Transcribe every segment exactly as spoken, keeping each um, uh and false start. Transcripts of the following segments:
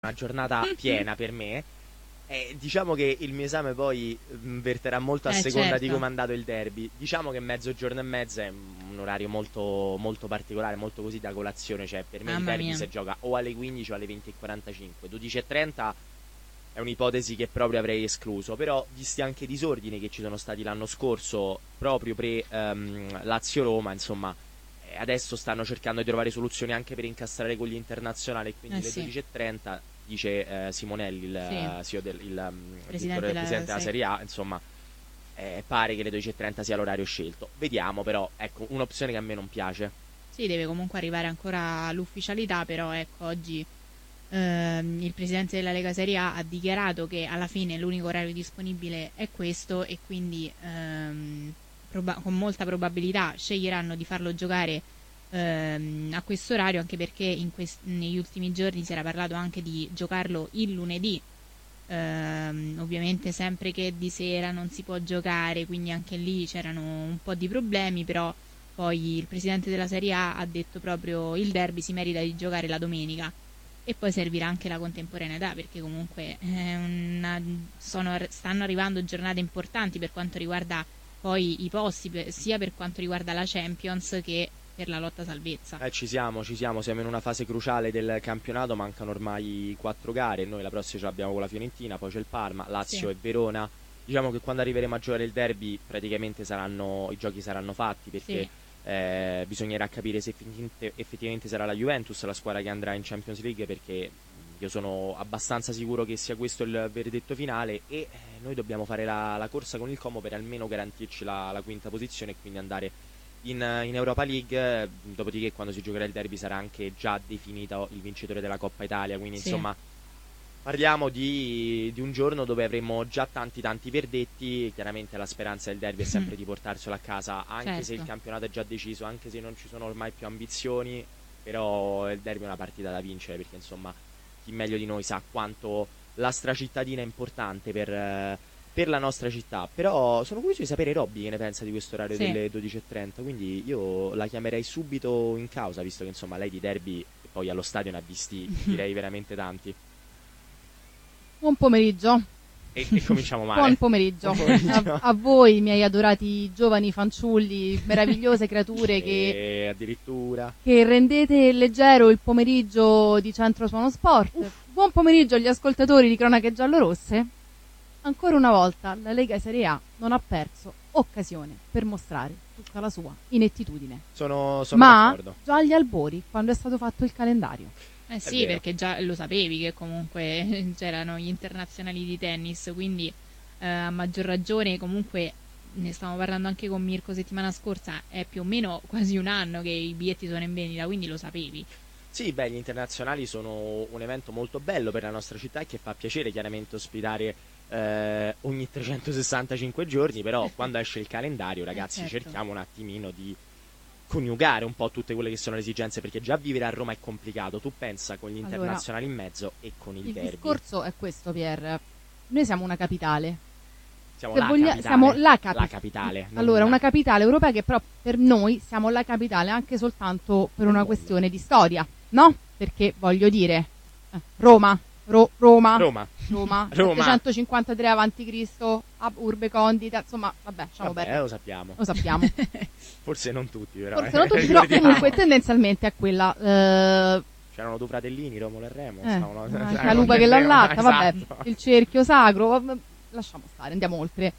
una giornata piena per me. Eh, diciamo che il mio esame poi mh, verterà molto a Eh, seconda certo. di come è andato il derby. Diciamo che mezzogiorno e mezza è un orario molto, molto particolare, molto così da colazione. Cioè, per me il Mamma derby mia. si gioca o alle quindici o alle venti e quarantacinque. dodici e trenta è un'ipotesi che proprio avrei escluso. Però, visti anche i disordini che ci sono stati l'anno scorso, proprio pre ehm, Lazio-Roma, insomma, eh, adesso stanno cercando di trovare soluzioni anche per incastrare con gli internazionali. Quindi Eh le sì, dodici e trenta dice eh, Simonelli, il, sì, eh, C E O del, il, um, il presidente direttore del della presidente della serie. Serie A, insomma, eh, pare che le dodici e trenta sia l'orario scelto. Vediamo, però, ecco, un'opzione che a me non piace. Sì, deve comunque arrivare ancora l'ufficialità, però ecco, oggi ehm, il presidente della Lega Serie A ha dichiarato che alla fine l'unico orario disponibile è questo e quindi ehm, proba- con molta probabilità sceglieranno di farlo giocare ehm, a questo orario, anche perché in quest- negli ultimi giorni si era parlato anche di giocarlo il lunedì. Ehm, ovviamente sempre che di sera non si può giocare, quindi anche lì c'erano un po' di problemi, però poi il presidente della Serie A ha detto proprio il derby si merita di giocare la domenica e poi servirà anche la contemporaneità perché comunque è una- sono- stanno arrivando giornate importanti per quanto riguarda poi i posti, per- sia per quanto riguarda la Champions che per la lotta salvezza. Eh, ci siamo, ci siamo, siamo in una fase cruciale del campionato, mancano ormai quattro gare, noi la prossima ce l'abbiamo con la Fiorentina, poi c'è il Parma, Sì, Lazio e Verona. Diciamo che quando arriveremo a giocare il derby praticamente saranno, i giochi saranno fatti perché sì, eh, bisognerà capire se effettivamente, effettivamente sarà la Juventus la squadra che andrà in Champions League, perché io sono abbastanza sicuro che sia questo il verdetto finale e eh, noi dobbiamo fare la, la corsa con il Como per almeno garantirci la, la quinta posizione e quindi andare in, in Europa League. eh, Dopodiché quando si giocherà il derby sarà anche già definito il vincitore della Coppa Italia, quindi sì. insomma parliamo di, di un giorno dove avremo già tanti tanti verdetti. Chiaramente la speranza del derby è sempre di portarselo a casa, anche se il Certo. campionato è già deciso, anche se non ci sono ormai più ambizioni, però il derby è una partita da vincere, perché insomma chi meglio di noi sa quanto la stracittadina è importante per, eh, per la nostra città. Però sono curioso di sapere Robby che ne pensa di questo orario Sì. delle dodici e trenta, quindi io la chiamerei subito in causa, visto che insomma lei di derby e poi allo stadio ne ha visti direi veramente tanti. Buon pomeriggio. E, e cominciamo male. Buon pomeriggio. Buon pomeriggio. A, a voi, miei adorati giovani fanciulli, meravigliose creature che, E addirittura. che rendete leggero il pomeriggio di Centro Suono Sport. Uff. Buon pomeriggio agli ascoltatori di Cronache Giallorosse. Ancora una volta la Lega Serie A non ha perso occasione per mostrare tutta la sua inettitudine. Sono, sono Ma d'accordo. già agli albori, quando è stato fatto il calendario. Eh sì, vero. perché già lo sapevi che comunque c'erano gli internazionali di tennis, quindi eh, a maggior ragione comunque ne stavamo parlando anche con Mirko settimana scorsa, è più o meno quasi un anno che i biglietti sono in vendita, quindi lo sapevi. Sì, beh, gli internazionali sono un evento molto bello per la nostra città e che fa piacere chiaramente ospitare eh, ogni trecentosessantacinque giorni, però quando esce il calendario, ragazzi, Eh, certo. cerchiamo un attimino di coniugare un po' tutte quelle che sono le esigenze, perché già vivere a Roma è complicato. Tu pensa con gli Allora, internazionali in mezzo e con il, Il derby. discorso è questo, Pier. Noi siamo una capitale. Siamo Se la voglia- capitale. siamo la, capi- La capitale, non Allora, una- una capitale europea che però per noi siamo la capitale anche soltanto per Del una mondo. questione di storia, no? Perché voglio dire, eh, Roma, Ro- Roma, Roma. Roma, Roma. settecentocinquantatré avanti Cristo, ab urbe condita, insomma, vabbè, lasciamo Vabbè, perdere. lo sappiamo. Lo sappiamo. Forse non tutti, però. Forse eh, non tutti, però ricordiamo. comunque tendenzialmente è quella. eh, C'erano due fratellini, Romolo e Remo. Eh, stavano- anche eh, la lupa non che è vero, l'allatta, vabbè, esatto. il cerchio sacro, vabbè, lasciamo stare, andiamo oltre.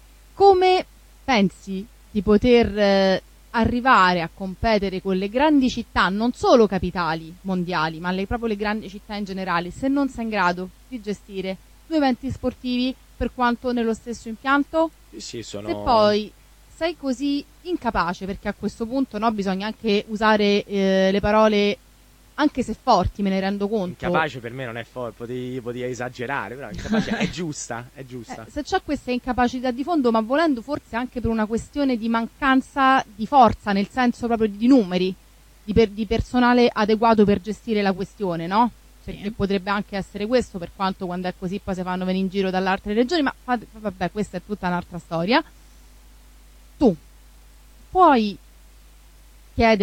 Come pensi di poter eh, arrivare a competere con le grandi città, non solo capitali mondiali, ma le, proprio le grandi città in generale, se non sei in grado di gestire due eventi sportivi per quanto nello stesso impianto? Sì, sì, sono... Se poi sei così incapace, perché a questo punto no, bisogna anche usare eh, le parole, anche se forti, me ne rendo conto. Incapace per me non è forte, potevi, potevi esagerare, però incapace è giusta, è giusta. Eh, se c'è questa incapacità di fondo, ma volendo forse anche per una questione di mancanza di forza, nel senso proprio di numeri, di, per- di personale adeguato per gestire la questione, no? Sì. Perché potrebbe anche essere questo, per quanto quando è così poi si fanno venire in giro dalle altre regioni, ma fate- vabbè, questa è tutta un'altra storia. Tu puoi chiedere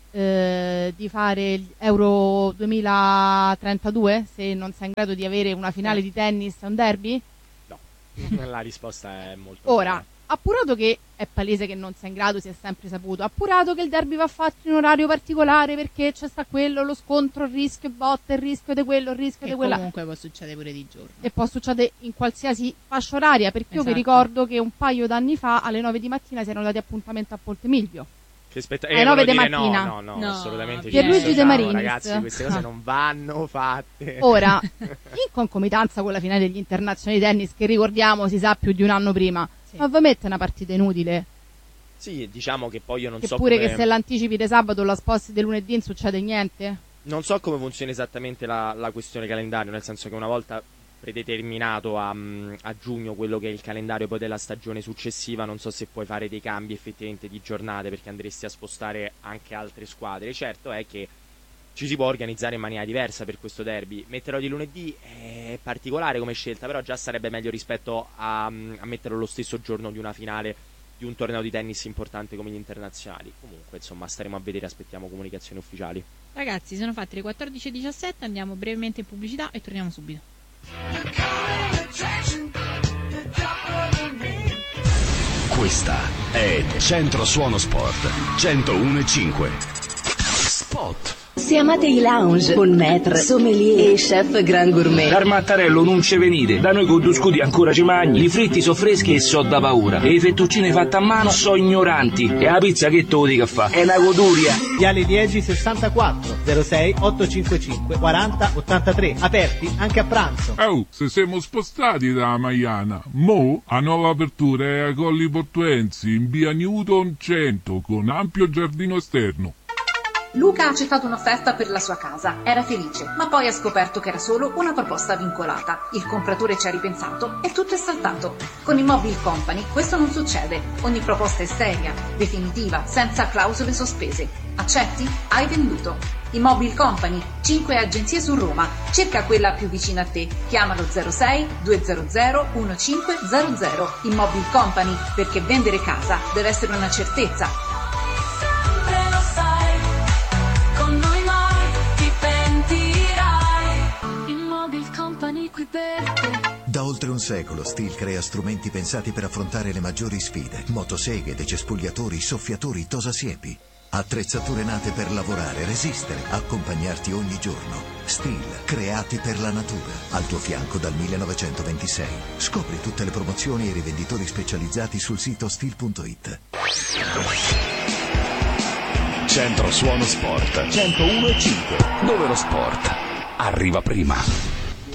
eh, di fare Euro duemilatrentadue se non sei in grado di avere una finale di tennis e un derby? No, la risposta è molto Ora, chiara. appurato che è palese che non sei in grado, si è sempre saputo, appurato che il derby va fatto in orario particolare perché c'è sta quello, lo scontro, il rischio botte, il rischio di quello, il rischio E di quella. comunque può succedere pure di giorno. E può succedere in qualsiasi fascia oraria, perché io vi Esatto. ricordo che un paio d'anni fa alle nove di mattina si erano dati appuntamento a Ponte Milvio. Che spetta- Alle eh, nove volevo di dire, mattina. No, no, no, No, assolutamente ci Pierluigi dissociamo, De Marinis. ragazzi, queste cose non vanno fatte. Ora, in concomitanza con la finale degli internazionali di tennis, che ricordiamo si sa più di un anno prima, Sì. ma vi mette una partita inutile? Sì, diciamo che poi io non Che so pure come... che se l'anticipi di sabato o la sposti di lunedì non succede niente? Non so come funziona esattamente la, la questione calendario, nel senso che una volta predeterminato a, a giugno quello che è il calendario poi della stagione successiva, non so se puoi fare dei cambi effettivamente di giornate, perché andresti a spostare anche altre squadre. Certo è che ci si può organizzare in maniera diversa per questo derby. Metterlo di lunedì è particolare come scelta, però già sarebbe meglio rispetto a, a metterlo lo stesso giorno di una finale di un torneo di tennis importante come gli internazionali. Comunque, insomma, staremo a vedere, aspettiamo comunicazioni ufficiali. Ragazzi, sono fatte le quattordici e diciassette, andiamo brevemente in pubblicità e torniamo subito. Questa è Centro Suono Sport centouno e cinque. Spot. Se amate i lounge con maître, sommelier e chef grand gourmet, Dal Mattarello non ci venite, da noi con due scudi ancora ci magni, i fritti so freschi e so da paura, e i fettuccini fatti a mano so ignoranti, e la pizza che te lo dica fa, è una goduria. Viale dieci sessantaquattro zero sei ottocentocinquantacinque quaranta ottantatré, aperti anche a pranzo. Oh, se siamo spostati da Maiana, mo a nuova apertura è a Colli Portuensi in via Newton cento con ampio giardino esterno. Luca ha accettato un'offerta per la sua casa, era felice, ma poi ha scoperto che era solo una proposta vincolata. Il compratore ci ha ripensato e tutto è saltato. Con Immobile Company questo non succede. Ogni proposta è seria, definitiva, senza clausole sospese. Accetti? Hai venduto. Immobile Company, cinque agenzie su Roma. Cerca quella più vicina a te. Chiamalo zero sei due zero zero uno cinque zero zero. Immobile Company, perché vendere casa deve essere una certezza. Da oltre un secolo Stihl crea strumenti pensati per affrontare le maggiori sfide: motoseghe, decespugliatori, soffiatori, tosasiepi. Attrezzature nate per lavorare, resistere, accompagnarti ogni giorno. Stihl, creati per la natura. Al tuo fianco dal millenovecentoventisei. Scopri tutte le promozioni e i rivenditori specializzati sul sito stihl punto it. Centro Suono Sport centouno e cinque, dove lo sport arriva prima.